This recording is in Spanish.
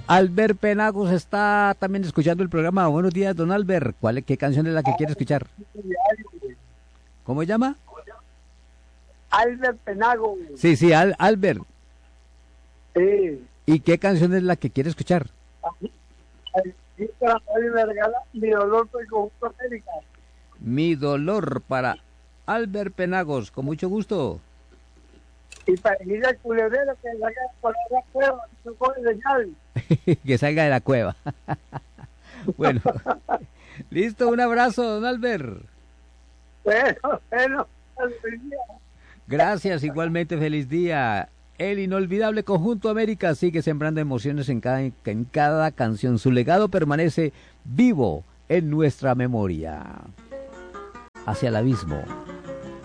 Albert Penagos está también escuchando el programa. Buenos días, don Albert. ¿Qué canción es la que quiere escuchar? ¿Cómo se llama? Albert Penagos. Sí, Albert. Sí. ¿Y qué canción es la que quiere escuchar? Me regala Mi dolor por el conjunto América. Mi dolor para Albert Penagos, con mucho gusto. Y para ir al culebrero que salga por la cueva, no puede señal. Que salga de la cueva. Bueno, listo, un abrazo, don Albert. Bueno, gracias, igualmente feliz día. El inolvidable Conjunto América sigue sembrando emociones en cada canción. Su legado permanece vivo en nuestra memoria. Hacia el abismo.